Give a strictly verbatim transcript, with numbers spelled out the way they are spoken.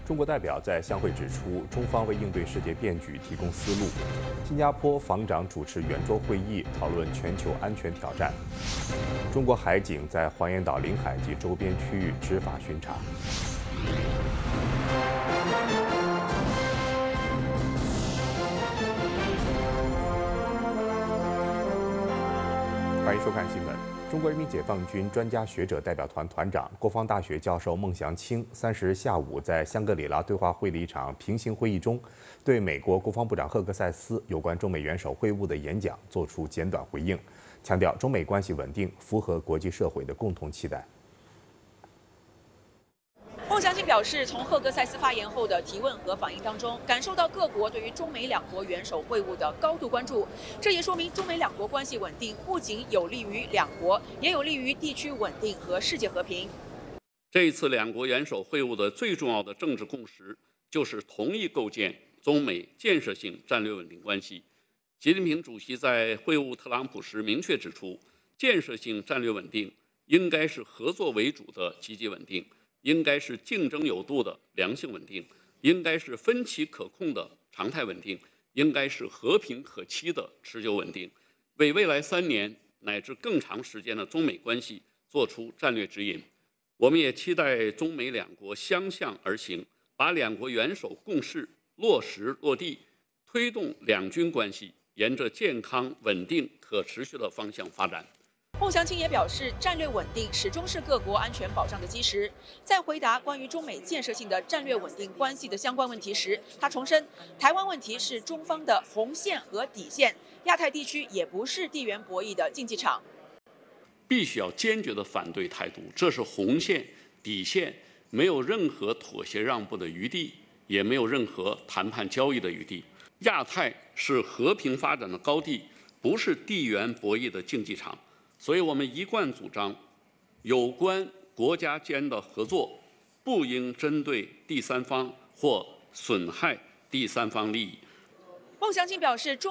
中国代表在相会指出，中方为应对世界变局提供思路。新加坡防长主持圆桌会议，讨论全球安全挑战。中国海警在黄岩岛领海及周边区域执法巡查。欢迎收看新闻。中国人民解放军专家学者代表团团长、国防大学教授孟祥青三十日下午在香格里拉对话会的一场平行会议中，对美国国防部长赫克塞斯有关中美元首会晤的演讲作出简短回应，强调中美关系稳定，符合国际社会的共同期待。 孟祥青表示，从赫克塞斯发言后的提问和反应当中，感受到各国对于中美两国元首会晤的高度关注。这也说明中美两国关系稳定不仅有利于两国，也有利于地区稳定和世界和平。 这一次两国元首会晤的最重要的政治共识，就是同意构建中美建设性战略稳定关系。习近平主席在会晤特朗普时明确指出，建设性战略稳定应该是合作为主的积极稳定。应该是竞争有度的良性稳定，应该是分歧可控的常态稳定，应该是和平可期的持久稳定，为未来三年乃至更长时间的中美关系做出战略指引。我们也期待中美两国相向而行，把两国元首共识落实落地，推动两军关系沿着健康、稳定、可持续的方向发展。 孟祥青也表示，战略稳定始终是各国安全保障的基石。在回答关于中美建设性的战略稳定关系的相关问题时，他重申，台湾问题是中方的红线和底线，亚太地区也不是地缘博弈的竞技场。 必须要坚决的反对台独，这是红线、底线，没有任何妥协让步的余地，也没有任何谈判交易的余地。亚太是和平发展的高地，不是地缘博弈的竞技场。所以我们一贯主张，有关国家间的合作不应针对第三方或损害第三方利益。 孟祥青表示，中